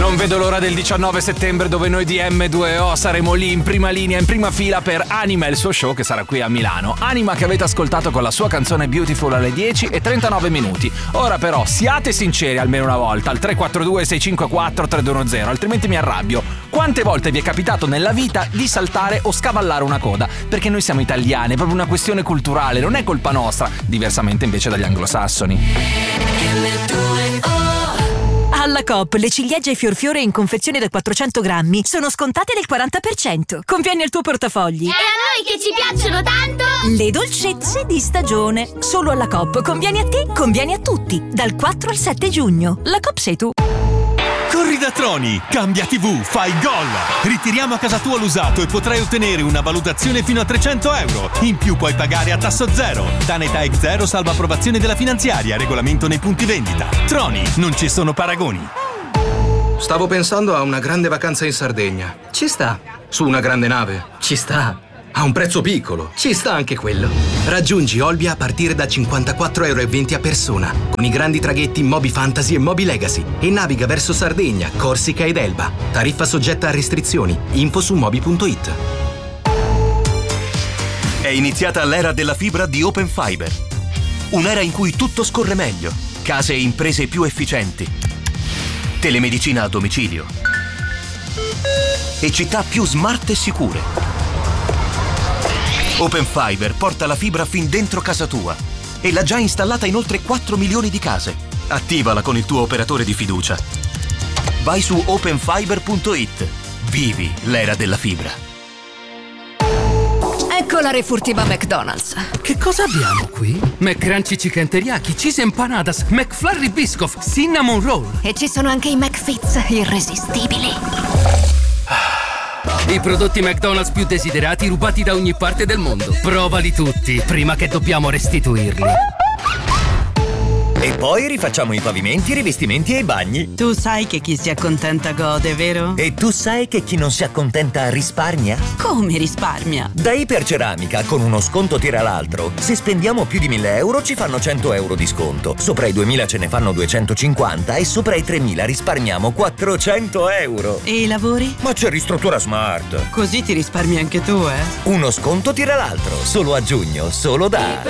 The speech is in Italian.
Non vedo l'ora del 19 settembre dove noi di M2O saremo lì in prima linea, in prima fila per Anima, il suo show che sarà qui a Milano. Anima che avete ascoltato con la sua canzone Beautiful alle 10:39. Ora però siate sinceri almeno una volta al 342 654 310, altrimenti mi arrabbio. Quante volte vi è capitato nella vita di saltare o scavallare una coda? Perché noi siamo italiani, è proprio una questione culturale, non è colpa nostra, diversamente invece dagli anglosassoni. Alla Coop le ciliegie fiorfiore in confezione da 400 grammi sono scontate del 40%. Conviene al tuo portafogli. E a noi che ci piacciono tanto! Le dolcezze di stagione. Solo alla Coop. Conviene a te, conviene a tutti. Dal 4 al 7 giugno. La Coop sei tu. Corri da Troni, cambia TV, fai gol! Ritiriamo a casa tua l'usato e potrai ottenere una valutazione fino a 300 euro. In più puoi pagare a tasso zero. Tanetà ex zero salva approvazione della finanziaria, regolamento nei punti vendita. Troni, non ci sono paragoni. Stavo pensando a una grande vacanza in Sardegna. Ci sta. Su una grande nave. Ci sta. A un prezzo piccolo. Ci sta anche quello. Raggiungi Olbia a partire da 54,20 € a persona, con i grandi traghetti Moby Fantasy e Moby Legacy, e naviga verso Sardegna, Corsica ed Elba. Tariffa soggetta a restrizioni. Info su moby.it. È iniziata l'era della fibra di Open Fiber. Un'era in cui tutto scorre meglio. Case e imprese più efficienti. Telemedicina a domicilio. E città più smart e sicure. Open Fiber porta la fibra fin dentro casa tua e l'ha già installata in oltre 4 milioni di case. Attivala con il tuo operatore di fiducia. Vai su openfiber.it. Vivi l'era della fibra. Ecco la refurtiva McDonald's. Che cosa abbiamo qui? McCrunchy Chicken Teriyaki, Cheese Empanadas, McFlurry Biscoff, Cinnamon Roll. E ci sono anche i McFits irresistibili. I prodotti McDonald's più desiderati rubati da ogni parte del mondo. Provali tutti, prima che dobbiamo restituirli. E poi rifacciamo i pavimenti, i rivestimenti e i bagni. Tu sai che chi si accontenta gode, vero? E tu sai che chi non si accontenta risparmia? Come risparmia? Da Iperceramica, con uno sconto tira l'altro. Se spendiamo più di 1.000 euro ci fanno 100 euro di sconto. Sopra i 2.000 ce ne fanno 250 e sopra i 3.000 risparmiamo 400 euro. E i lavori? Ma c'è Ristruttura Smart. Così ti risparmi anche tu, eh? Uno sconto tira l'altro. Solo a giugno, solo da